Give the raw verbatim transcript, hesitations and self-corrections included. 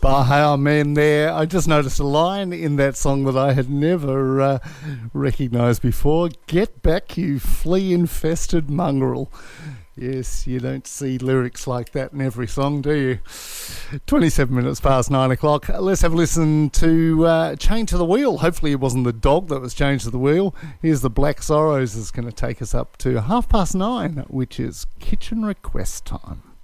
Baha Men there. I just noticed a line in that song that I had never uh, recognised before. Get back, you flea-infested mongrel. Yes, you don't see lyrics like that in every song, do you? twenty-seven minutes past nine o'clock. Let's have a listen to uh, Chained to the Wheel. Hopefully it wasn't the dog that was chained to the wheel. Here's the Black Sorrows. Is going to take us up to half past nine, which is kitchen request time.